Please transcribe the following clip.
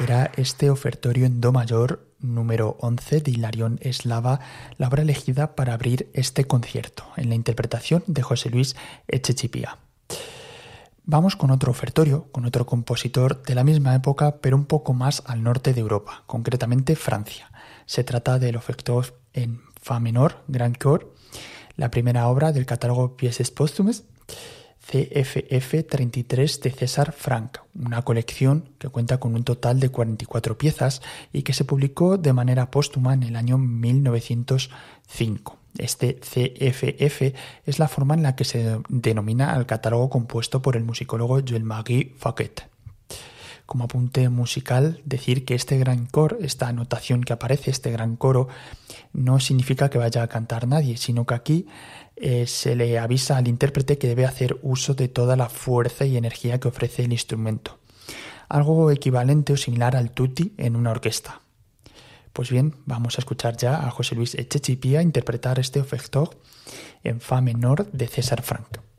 era este ofertorio en do mayor número 11 de Hilarión Eslava, la obra elegida para abrir este concierto, en la interpretación de José Luis Echechipía. Vamos con otro ofertorio, con otro compositor de la misma época, pero un poco más al norte de Europa, concretamente Francia. Se trata del ofertor en fa menor, Grand Cor, la primera obra del catálogo Pièces Póstumes, CFF 33 de César Franck, una colección que cuenta con un total de 44 piezas y que se publicó de manera póstuma en el año 1905. Este CFF es la forma en la que se denomina al catálogo compuesto por el musicólogo Joël-Marie Fauquet. Como apunte musical, decir que este gran coro, esta anotación que aparece, este gran coro, no significa que vaya a cantar nadie, sino que aquí se le avisa al intérprete que debe hacer uso de toda la fuerza y energía que ofrece el instrumento. Algo equivalente o similar al tutti en una orquesta. Pues bien, vamos a escuchar ya a José Luis Echechipía interpretar este ofertor en fa menor de César Franck.